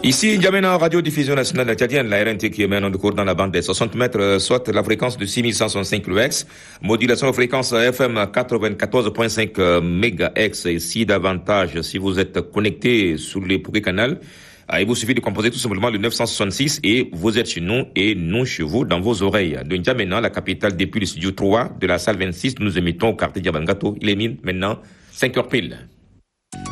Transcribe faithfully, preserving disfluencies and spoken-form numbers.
Ici, N'Djamena, Radio-Diffusion Nationale Tchadienne, la R N T qui émet en de cours dans la bande des soixante mètres, soit la fréquence de six mille cent soixante-cinq kilohertz, modulation de fréquence F M quatre-vingt-quatorze virgule cinq mégahertz. Et si davantage, si vous êtes connecté sur les premiers canaux, il vous suffit de composer tout simplement le neuf cent soixante-six et vous êtes chez nous et nous chez vous dans vos oreilles. De N'Djamena, la capitale depuis le studio trois de la salle vingt-six, nous émettons au quartier Diabangato. Il est mine maintenant cinq heures pile.